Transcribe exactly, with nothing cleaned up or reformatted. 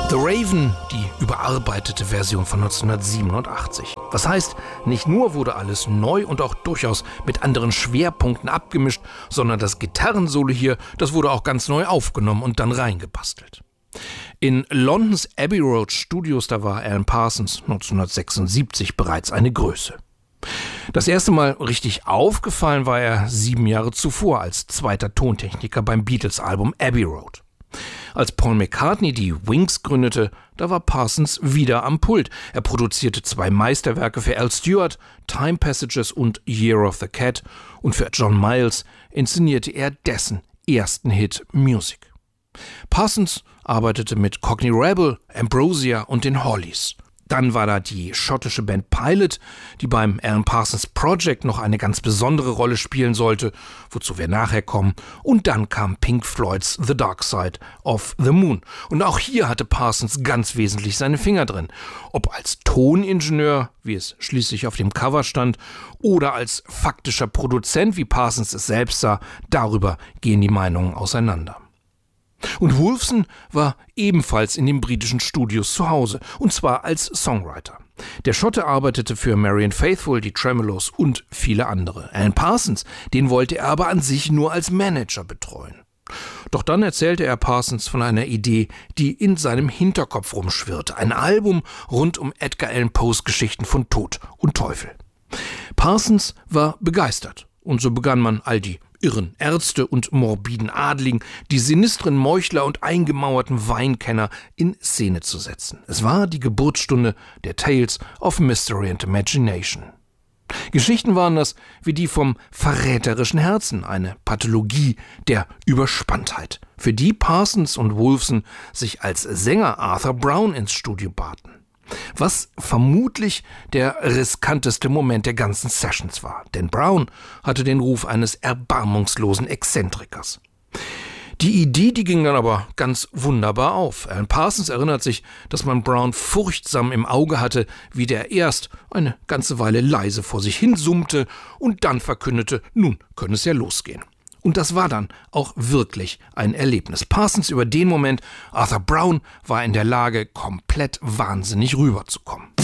The Raven, die überarbeitete Version von neunzehnhundertsiebenundachtzig. Was heißt, nicht nur wurde alles neu und auch durchaus mit anderen Schwerpunkten abgemischt, sondern das Gitarrensolo hier, das wurde auch ganz neu aufgenommen und dann reingebastelt. In Londons Abbey Road Studios, da war Alan Parsons neunzehnhundertsechsundsiebzig bereits eine Größe. Das erste Mal richtig aufgefallen war er sieben Jahre zuvor als zweiter Tontechniker beim Beatles-Album Abbey Road. Als Paul McCartney die Wings gründete, da war Parsons wieder am Pult. Er produzierte zwei Meisterwerke für Al Stewart, Time Passages und Year of the Cat, und für John Miles inszenierte er dessen ersten Hit Music. Parsons arbeitete mit Cockney Rebel, Ambrosia und den Hollies. Dann war da die schottische Band Pilot, die beim Alan Parsons Project noch eine ganz besondere Rolle spielen sollte, wozu wir nachher kommen. Und dann kam Pink Floyds The Dark Side of the Moon. Und auch hier hatte Parsons ganz wesentlich seine Finger drin. Ob als Toningenieur, wie es schließlich auf dem Cover stand, oder als faktischer Produzent, wie Parsons es selbst sah, darüber gehen die Meinungen auseinander. Und Wolfson war ebenfalls in den britischen Studios zu Hause, und zwar als Songwriter. Der Schotte arbeitete für Marianne Faithfull, die Tremeloes und viele andere. Alan Parsons, den wollte er aber an sich nur als Manager betreuen. Doch dann erzählte er Parsons von einer Idee, die in seinem Hinterkopf rumschwirrte. Ein Album rund um Edgar Allan Poes Geschichten von Tod und Teufel. Parsons war begeistert, und so begann man all die irren Ärzte und morbiden Adligen, die sinistren Meuchler und eingemauerten Weinkenner in Szene zu setzen. Es war die Geburtsstunde der Tales of Mystery and Imagination. Geschichten waren das wie die vom verräterischen Herzen, eine Pathologie der Überspanntheit, für die Parsons und Wolfson sich als Sänger Arthur Brown ins Studio baten. Was vermutlich der riskanteste Moment der ganzen Sessions war, denn Brown hatte den Ruf eines erbarmungslosen Exzentrikers. Die Idee, die ging dann aber ganz wunderbar auf. Alan Parsons erinnert sich, dass man Brown furchtsam im Auge hatte, wie der erst eine ganze Weile leise vor sich hin summte und dann verkündete, nun könne es ja losgehen. Und das war dann auch wirklich ein Erlebnis. Parsons über den Moment, Arthur Brown war in der Lage, komplett wahnsinnig rüberzukommen.